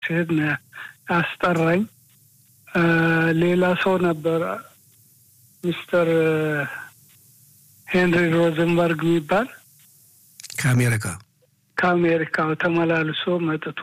ሲሄድ አስጠራኝ። ሌላ ሰው ነበር ሚስተር ሄንሪ ሮዘንበርግ የሚባል ከአሜሪካው ተመላልሶ መጥቶ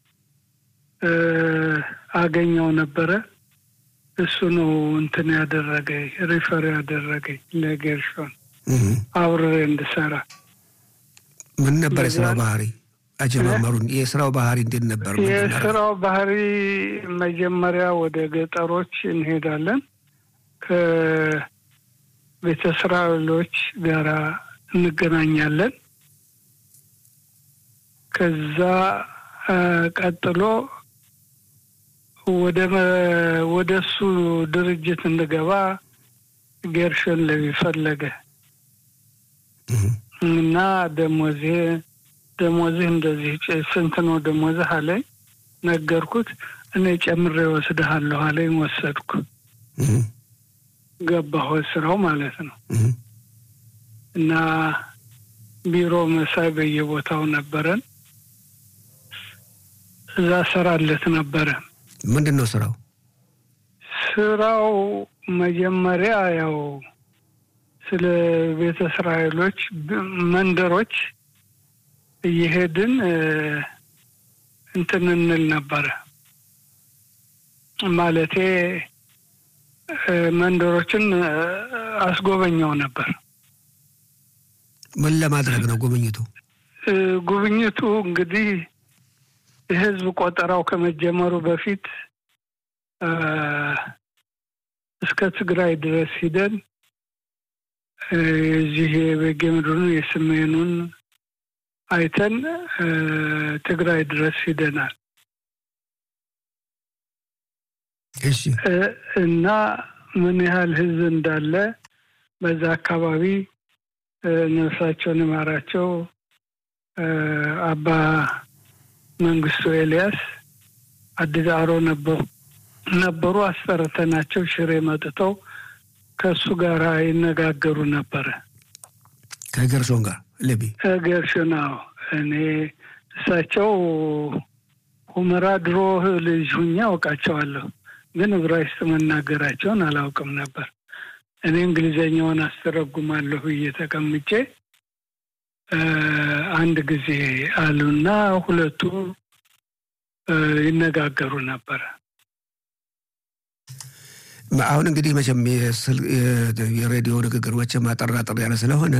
አገኘው ነበረ። እሱ ነው እንትን ያደረገኝ ሪፈር ያደረገኝ ለጌርሾን አብሬ እንድሰራ። ምን ነበር የስራው ባህሪ? አጀማመሩን የስራው ባህሪ እንዴት ነበር? የስራው ባህሪ መጀመሪያ ወደ ገጠሮች እንሄዳለን። ከቤተ እስራኤሎች ጋር እንገናኛለን። ከዛ ቀጥሎ ወደሱ ድርጅት እንድገባ ጌርሾን ለሚፈለገ እና ደሞዝህ እንደዚህ ስንት ነው ደሞዝህ አለኝ። ነገርኩት። እኔ ጨምሬ ወስድሃለሁ አለኝ። ወሰድኩ። ገባሁ ስራው ማለት ነው። እና ቢሮ መሳይ በየቦታው ነበረን። እዛ ሰራለት ነበረ። ምንድነው ስራው? ስራው መጀመሪያ ያው ስለ ቤተ እስራኤሎች መንደሮች እየሄድን እንትን እንል ነበረ። ማለቴ መንደሮችን አስጎበኘው ነበር። ምን ለማድረግ ነው ጉብኝቱ? ጉብኝቱ እንግዲህ የህዝብ ቆጠራው ከመጀመሩ በፊት እስከ ትግራይ ድረስ ሂደን እዚህ በጌምድሩን የሰሜኑን አይተን ትግራይ ድረስ ሂደናል። እሺ። እና ምን ያህል ህዝብ እንዳለ በዛ አካባቢ ነፍሳቸውን ይማራቸው አባ መንግስቱ ኤልያስ አዲዳሮ ነበሩ። አስፈረተናቸው። ሽሬ መጥተው ከሱ ጋር ይነጋገሩ ነበር። ከጌርሾን ጋር ለቢ ጌርሾን እኔ እሳቸው ሁመራ ድሮ ልጅ ሁኛ አውቃቸዋለሁ፣ ግን ዕብራይስጥ መናገራቸውን አላውቅም ነበር። እኔ እንግሊዘኛውን አስተረጉማለሁ እየተቀምጬ አንድ ጊዜ አሉና ሁለቱ ይነጋገሩ ነበር። አሁን እንግዲህ መቼም የሬዲዮ ንግግር መቼም አጠራጥር ያለ ስለሆነ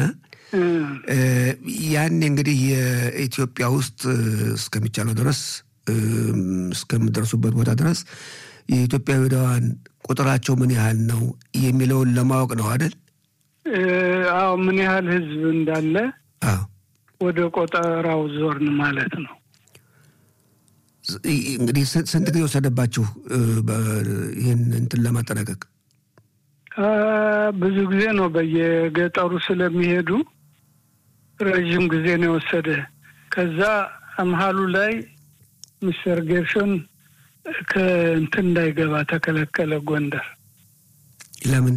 ያኔ እንግዲህ የኢትዮጵያ ውስጥ እስከሚቻለው ድረስ እስከምደርሱበት ቦታ ድረስ የኢትዮጵያውያን ቁጥራቸው ምን ያህል ነው የሚለውን ለማወቅ ነው አይደል? አዎ፣ ምን ያህል ህዝብ እንዳለ ወደ ቆጠራው ዞርን ማለት ነው። እንግዲህ ስንት ጊዜ ወሰደባችሁ ይህን እንትን ለማጠናቀቅ? ብዙ ጊዜ ነው። በየገጠሩ ስለሚሄዱ ረጅም ጊዜ ነው የወሰደ። ከዛ መሀሉ ላይ ሚስተር ጌርሾን ከእንትን እንዳይገባ ተከለከለ ጎንደር። ለምን?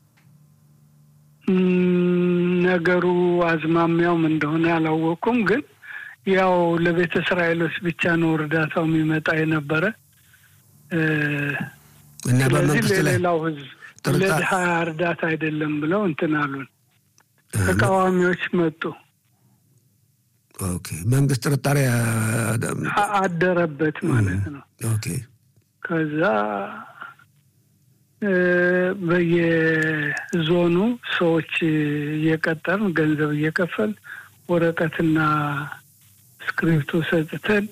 ነገሩ አዝማሚያውም እንደሆነ አላወቁም፣ ግን ያው ለቤተ እስራኤሎች ብቻ ነው እርዳታው የሚመጣ የነበረ እና በመንግስት ላይ ሌላው ህዝብ ለድሃ እርዳታ አይደለም ብለው እንትን አሉን። ተቃዋሚዎች መጡ። ኦኬ። መንግስት ጥርጣሬ አደረበት ማለት ነው። ኦኬ። ከዛ በየዞኑ ሰዎች እየቀጠርን ገንዘብ እየከፈል ወረቀትና ስክሪፕቱ ሰጥተን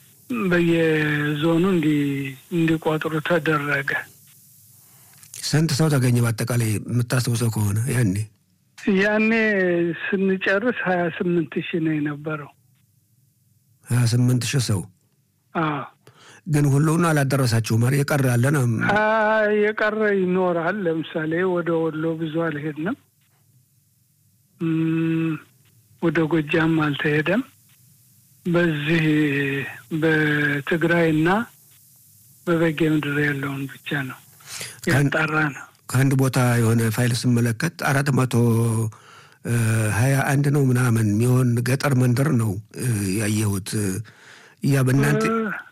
በየዞኑ እንዲቆጥሩ ተደረገ። ስንት ሰው ተገኘ በአጠቃላይ የምታስታውሰው ከሆነ? ያኔ ስንጨርስ 28,000 ነው የነበረው። 28,000 ሰው። ግን ሁሉን አላደረሳችሁም ማለት የቀረ አለ ነው? የቀረ ይኖራል። ለምሳሌ ወደ ወሎ ብዙ አልሄድንም፣ ወደ ጎጃም አልተሄደም። በዚህ በትግራይና በበጌ ምድር ያለውን ብቻ ነው ያጣራ ነው። ከአንድ ቦታ የሆነ ፋይል ስመለከት 421 ነው ምናምን የሚሆን ገጠር መንደር ነው ያየሁት። ያ በእናንተ